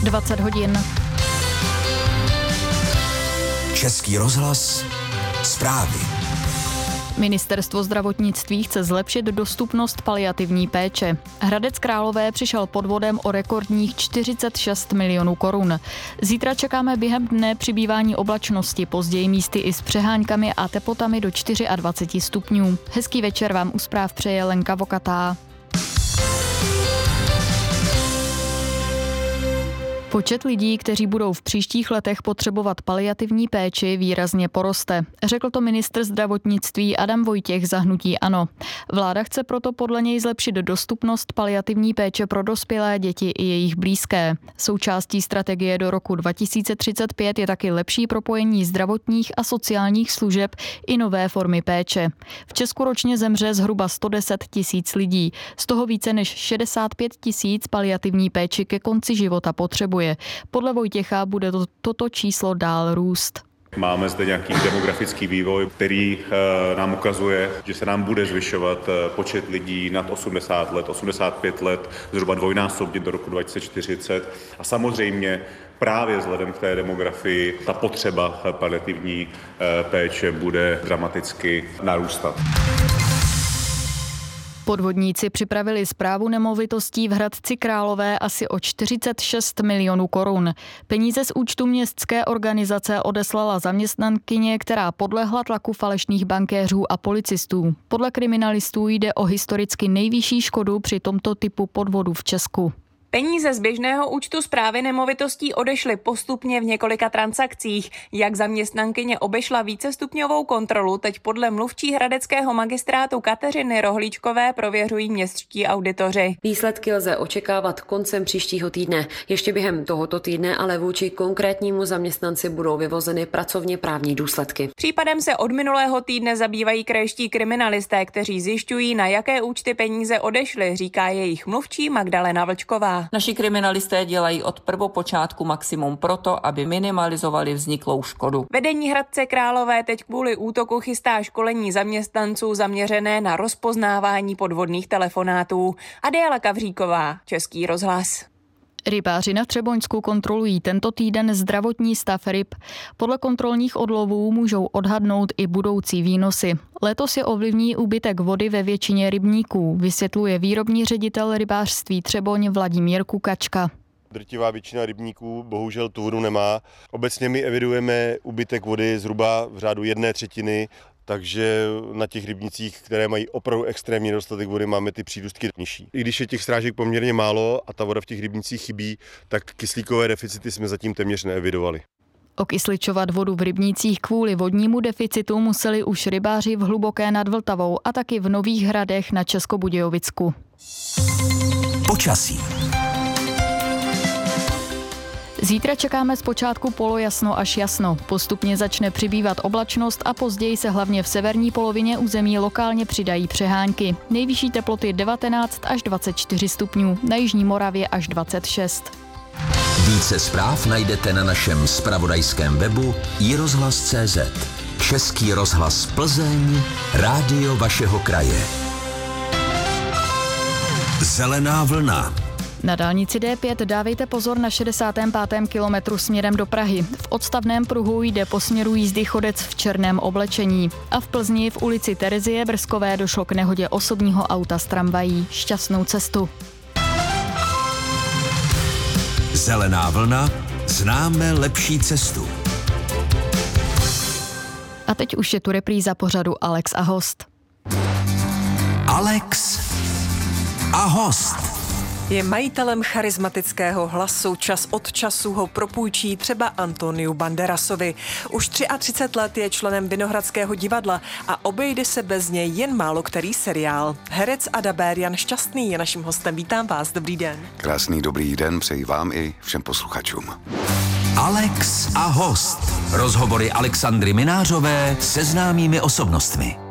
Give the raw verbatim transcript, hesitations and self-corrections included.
dvacet hodin. Český rozhlas, zprávy. Ministerstvo zdravotnictví chce zlepšit dostupnost paliativní péče. Hradec Králové přišel podvodem o rekordních čtyřicet šest milionů korun. Zítra čekáme během dne přibývání oblačnosti, později místy i s přeháňkami a teplotami do dvacet čtyři stupňů. Hezký večer vám u zpráv přeje Lenka Vokatá. Počet lidí, kteří budou v příštích letech potřebovat paliativní péči, výrazně poroste. Řekl to ministr zdravotnictví Adam Vojtěch za hnutí ANO. Vláda chce proto podle něj zlepšit dostupnost paliativní péče pro dospělé, děti i jejich blízké. Součástí strategie do roku dva tisíce třicet pět je taky lepší propojení zdravotních a sociálních služeb i nové formy péče. V Česku ročně zemře zhruba sto deset tisíc lidí, z toho více než šedesát pět tisíc paliativní péči ke konci života potřebuje. Podle Vojtěcha bude to, toto číslo dál růst. Máme zde nějaký demografický vývoj, který e, nám ukazuje, že se nám bude zvyšovat e, počet lidí nad osmdesát let, osmdesát pět let, zhruba dvojnásobně do roku dva tisíce čtyřicet. A samozřejmě právě vzhledem k té demografii ta potřeba paliativní e, péče bude dramaticky narůstat. Podvodníci připravili správu nemovitostí v Hradci Králové asi o čtyřicet šest milionů korun. Peníze z účtu městské organizace odeslala zaměstnankyně, která podlehla tlaku falešných bankéřů a policistů. Podle kriminalistů jde o historicky nejvyšší škodu při tomto typu podvodu v Česku. Peníze z běžného účtu správy nemovitostí odešly postupně v několika transakcích. Jak zaměstnankyně obešla vícestupňovou kontrolu, teď podle mluvčí hradeckého magistrátu Kateřiny Rohlíčkové prověřují městští auditoři. Výsledky lze očekávat koncem příštího týdne. Ještě během tohoto týdne ale vůči konkrétnímu zaměstnanci budou vyvozeny pracovně právní důsledky. Případem se od minulého týdne zabývají krajští kriminalisté, kteří zjišťují, na jaké účty peníze odešly, říká jejich mluvčí Magdalena Vlčková. Naši kriminalisté dělají od prvopočátku maximum proto, aby minimalizovali vzniklou škodu. Vedení Hradce Králové teď kvůli útoku chystá školení zaměstnanců zaměřené na rozpoznávání podvodných telefonátů. Adéla Kavříková, Český rozhlas. Rybáři na Třeboňsku kontrolují tento týden zdravotní stav ryb. Podle kontrolních odlovů můžou odhadnout i budoucí výnosy. Letos je ovlivní úbytek vody ve většině rybníků, vysvětluje výrobní ředitel rybářství Třeboň Vladimír Kukačka. Drtivá většina rybníků bohužel tu vodu nemá. Obecně my evidujeme úbytek vody zhruba v řádu jedné třetiny, takže na těch rybnicích, které mají opravdu extrémní nedostatek vody, máme ty přírůstky nižší. I když je těch srážek poměrně málo a ta voda v těch rybnicích chybí, tak kyslíkové deficity jsme zatím téměř neevidovali. Okysličovat vodu v rybnících kvůli vodnímu deficitu museli už rybáři v Hluboké nad Vltavou a taky v Nových Hradech na Českobudějovicku. Počasí. Zítra čekáme zpočátku polojasno až jasno. Postupně začne přibývat oblačnost a později se hlavně v severní polovině území lokálně přidají přehánky. Nejvyšší teploty devatenáct až dvacet čtyři stupňů, na jižní Moravě až dvacet šest. Více zpráv najdete na našem zpravodajském webu i rozhlas tečka cé zet. Český rozhlas Plzeň, rádio vašeho kraje. Zelená vlna. Na dálnici D pět dávejte pozor na šedesátém pátém kilometru směrem do Prahy. V odstavném pruhu jde po směru jízdy chodec v černém oblečení. A v Plzni v ulici Terezie Brzkové došlo k nehodě osobního auta s tramvají. Šťastnou cestu. Zelená vlna, známe lepší cestu. A teď už je tu repríza pořadu Alex a host. Alex a host. Je majitelem charismatického hlasu, čas od času ho propůjčí třeba Antoniu Banderasovi. Už třicet tři let je členem Vinohradského divadla a obejde se bez něj jen málo který seriál. Herec a dabér Jan Šťastný je naším hostem. Vítám vás, dobrý den. Krásný dobrý den přeji vám i všem posluchačům. Alex a host. Rozhovory Alexandry Minářové se známými osobnostmi.